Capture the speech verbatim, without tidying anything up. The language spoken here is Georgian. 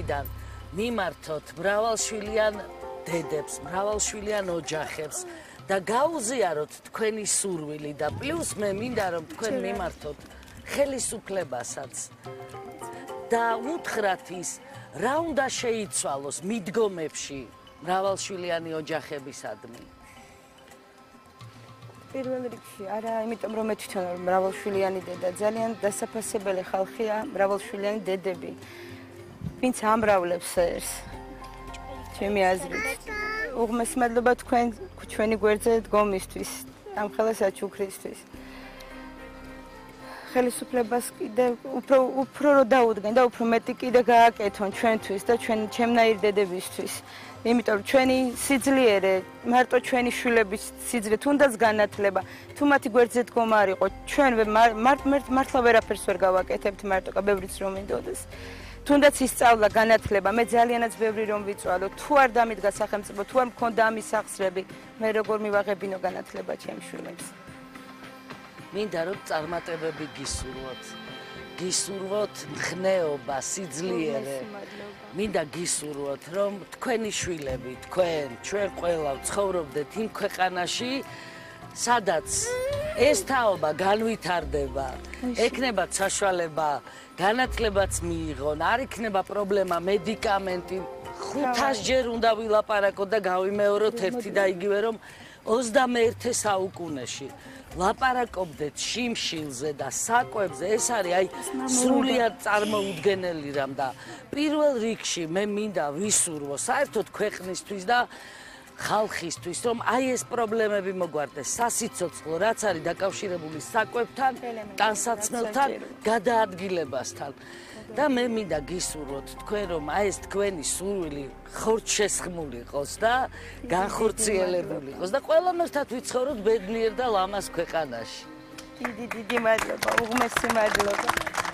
მხრიდან მიმართოთ მრავალშვილიან დედებს, მრავალშვილიან ოჯახებს და გაუზიაროთ თქვენი სურვილი და პლუს მე მინდა რომ თქვენ მიმართოთ ხელისუფლებასაც და უთხრათ ის რა უნდა შეიცვალოს მიდგომებში მრავალშვილიანი ოჯახებისადმი. პირველ რიგში არა, იმიტომ რომ მე თვითონ მრავალშვილიანი დედა, ძალიან დასაფასებელი ხალხია მრავალშვილიანი დედები, ვინც ამრავლებს ერს. ჩემი აზრით. უღმესი მადლობა თქვენ ჩვენი გვერდზე დგომისთვის, ამ ხელასაც უქრისთვის. ხელისუფლებას კიდე უფრო უფრო რო დაუდგენ და უფრო მეტი კიდე გააკეთონ ჩვენთვის და ჩვენ ჩემნაირ დედებისთვის. იმიტომ რომ ჩვენი სიძლიერე, მარტო ჩვენი შვილების სიძლიერე თუნდაც განათლება, თუ მათი გვერდზე დგომა არ იყო, ჩვენ მართლა ვერაფერს ვერ გავაკეთებთ მარტო, ბევრიც რომ მინდოდეს. თუნდაც ისწავლა განათლება, მე ძალიანაც ბევრი რომ ვიწვალო, თუ არ დამიდგა სახელმწიფო, თუ არ მქონდა ამის სახსრები, მე როგორ მივაღებინო განათლება ჩემს შვილებს. მინდა რომ წარმატებები გისურვოთ. გისურვოთ მხნეობა, სიძლიერე. მინდა გისურვოთ, რომ თქვენი შვილები, თქვენ, ჩვენ ყველა ვცხოვრობდეთ იმ ქვეყანაში, სადაც ეს თაობა განვითარდება, ექნებათ საშუალება, განათლებაც მიიღონ, არ იქნება პრობლემა მედიკამენტი, ხუთასჯერ უნდა ვილაპარაკოთ და გავიმეოროთ ერთი და იგივე რომ ოცდამეერთე საუკუნეში ლაპარაკობდეთ შიმშილზე და საკვებზე, ეს არის აი სრულიად წარმოუდგენელი რამ და პირველ რიგში მე მინდა ვისურვო საერთოდ ქვეყნისთვის და ხალხისთვის, რომ აი ეს პრობლემები მოგვარდეს, სასიცოცხლო, რაც არის დაკავშირებული საკვებთან, ტანსაცმელთან, გადაადგილებასთან. და მე მინდა გისურვოთ თქვენ, რომ აი ეს თქვენი სურვილი ხორცშესხმული იყოს და განხორციელებული იყოს და ყველანაირად ვიცხოვროთ ბედნიერ და ლამაზ ქვეყანაში. დიდი დიდი მადლობა, უღმესი მადლობა.